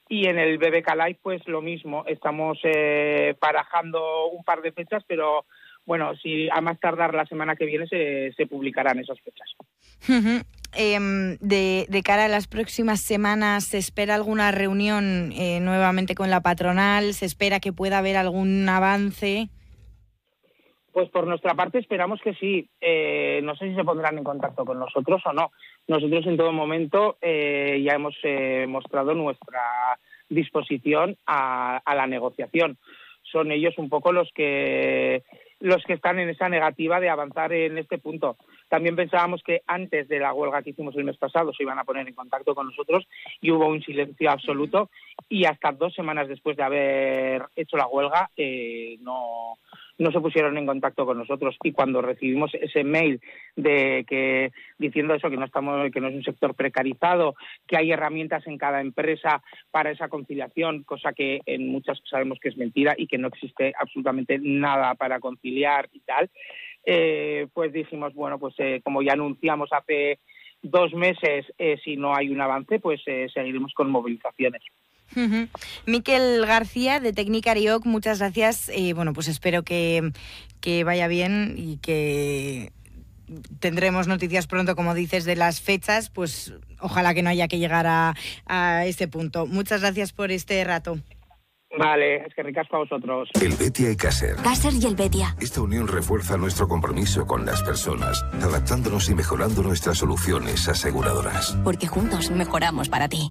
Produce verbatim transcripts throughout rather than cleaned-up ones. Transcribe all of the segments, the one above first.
Y en el B B K Live, pues lo mismo, estamos eh, barajando un par de fechas, pero bueno, si a más tardar la semana que viene se, se publicarán esas fechas. Uh-huh. Eh, de, de cara a las próximas semanas, ¿se espera alguna reunión eh, nuevamente con la patronal? ¿Se espera que pueda haber algún avance? Pues por nuestra parte esperamos que sí. Eh, no sé si se pondrán en contacto con nosotros o no. Nosotros en todo momento eh, ya hemos eh, mostrado nuestra disposición a, a la negociación. Son ellos un poco los que los que están en esa negativa de avanzar en este punto. También pensábamos que antes de la huelga que hicimos el mes pasado se iban a poner en contacto con nosotros y hubo un silencio absoluto, y hasta dos semanas después de haber hecho la huelga eh, no, no se pusieron en contacto con nosotros. Y cuando recibimos ese mail de que diciendo eso, que no estamos, que no es un sector precarizado, que hay herramientas en cada empresa para esa conciliación, cosa que en muchas sabemos que es mentira y que no existe absolutamente nada para conciliar y tal, eh, pues dijimos, bueno, pues eh, como ya anunciamos hace dos meses, eh, si no hay un avance, pues eh, seguiremos con movilizaciones. Uh-huh. Miquel García, de Tecnicarioc, muchas gracias. Eh, bueno, pues espero que, que vaya bien y que tendremos noticias pronto, como dices, de las fechas. Pues ojalá que no haya que llegar a, a ese punto. Muchas gracias por este rato. Vale, es que ricasco a vosotros. El Betia y Caser. Caser y el Betia. Esta unión refuerza nuestro compromiso con las personas, adaptándonos y mejorando nuestras soluciones aseguradoras. Porque juntos mejoramos para ti.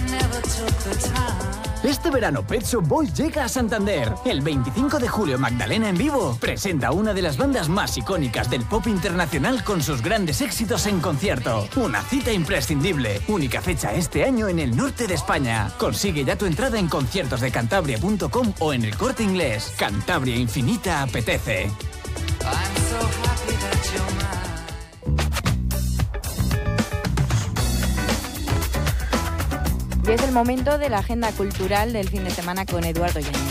Este verano Pet Shop Boys llega a Santander. El veinticinco de julio Magdalena en Vivo presenta una de las bandas más icónicas del pop internacional con sus grandes éxitos en concierto. Una cita imprescindible. Única fecha este año en el norte de España. Consigue ya tu entrada en conciertos de cantabria punto com o en el Corte Inglés. Cantabria Infinita apetece. Y es el momento de la agenda cultural del fin de semana con Eduardo Yáñez.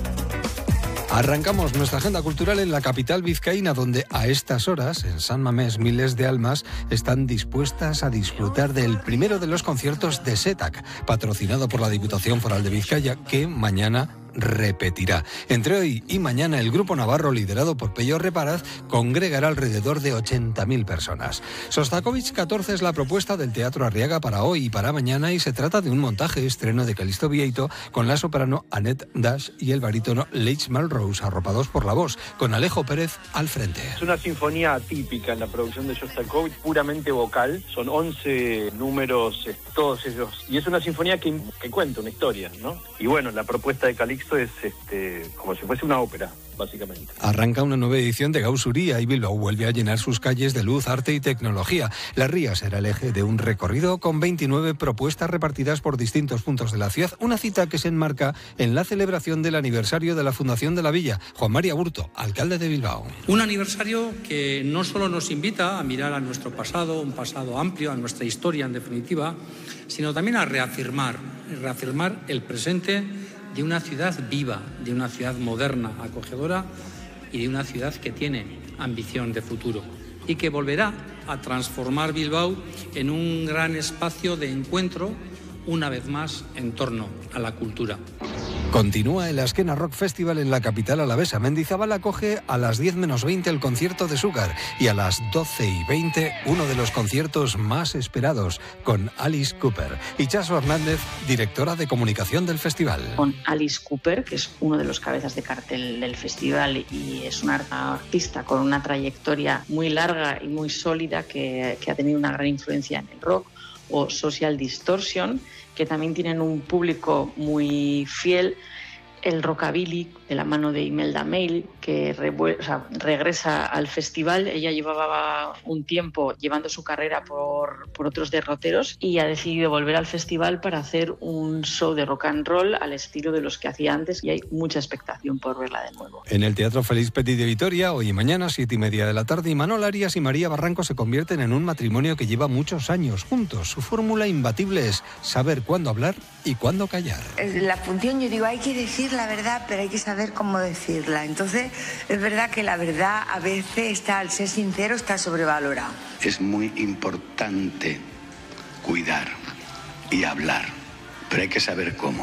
Arrancamos nuestra agenda cultural en la capital vizcaína, donde a estas horas, en San Mamés, miles de almas están dispuestas a disfrutar del primero de los conciertos de SETAC, patrocinado por la Diputación Foral de Vizcaya, que mañana repetirá. Entre hoy y mañana, el grupo navarro, liderado por Pello Reparaz, congregará alrededor de ochenta mil personas. Sostakovich catorce es la propuesta del Teatro Arriaga para hoy y para mañana, y se trata de un montaje estreno de Calixto Vieito con la soprano Annette Dash y el barítono Leitch Melrose, arropados por la voz, con Alejo Pérez al frente. Es una sinfonía atípica en la producción de Sostakovich, puramente vocal. Son once números, todos ellos, y es una sinfonía que, que cuenta una historia, ¿no? Y bueno, la propuesta de Calixto es este, como si fuese una ópera, básicamente. Arranca una nueva edición de Gaussuría y Bilbao vuelve a llenar sus calles de luz, arte y tecnología. La ría será el eje de un recorrido con veintinueve propuestas repartidas por distintos puntos de la ciudad, una cita que se enmarca en la celebración del aniversario de la Fundación de la Villa. Juan María Burto, alcalde de Bilbao. Un aniversario que no solo nos invita a mirar a nuestro pasado, un pasado amplio, a nuestra historia en definitiva, sino también a reafirmar, reafirmar el presente de una ciudad viva, de una ciudad moderna, acogedora, y de una ciudad que tiene ambición de futuro y que volverá a transformar Bilbao en un gran espacio de encuentro, una vez más en torno a la cultura. Continúa el Azkena Rock Festival en la capital alavesa. Mendizábal acoge a las diez menos veinte el concierto de Sugar y a las doce y veinte uno de los conciertos más esperados con Alice Cooper. Y Chaso Hernández, directora de comunicación del festival. Con Alice Cooper, que es uno de los cabezas de cartel del festival y es una artista con una trayectoria muy larga y muy sólida que, que ha tenido una gran influencia en el rock, o Social Distortion, que también tienen un público muy fiel. El rockabilly, de la mano de Imelda Mail, que revuel- o sea, regresa al festival. Ella llevaba un tiempo llevando su carrera por, por otros derroteros y ha decidido volver al festival para hacer un show de rock and roll al estilo de los que hacía antes, y hay mucha expectación por verla de nuevo. En el Teatro Félix Petit de Vitoria, hoy y mañana, siete y media de la tarde, Imanol Arias y María Barranco se convierten en un matrimonio que lleva muchos años juntos. Su fórmula imbatible es saber cuándo hablar y cuándo callar. La función, yo digo, hay que decir la verdad, pero hay que saber cómo decirla. Entonces, es verdad que la verdad a veces está, al ser sincero, está sobrevalorada. Es muy importante cuidar y hablar, pero hay que saber cómo.